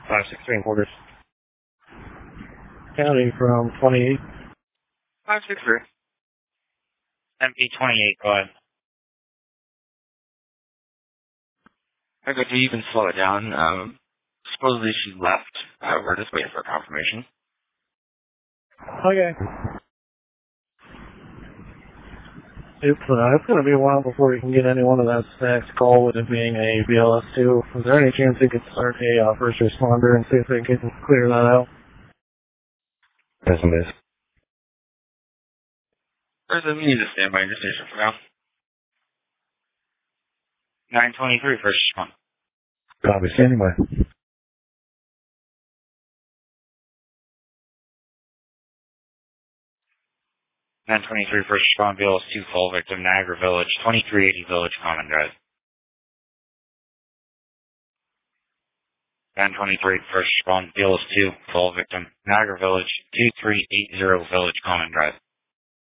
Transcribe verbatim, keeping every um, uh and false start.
five six three and quarters. County from twenty-eight. five six three. M P twenty-eight, go ahead. Okay, so you can slow it down. Um, supposedly she left. Uh, we're just waiting for confirmation. Okay. It's, uh, it's going to be a while before we can get anyone of that stacked call with it being a B L S two. Is there any chance we could start a uh, first responder and see if they can clear that out? Yes, it is. First, we need to stand by your station for now. nine twenty-three, first respond. Copy, standing by. nine twenty-three, first respond, B L S two, fall victim, Niagara Village, twenty-three eighty Village Common Drive. nine twenty-three, first respond, B L S two, fall victim, Niagara Village, two three eight zero Village Common Drive.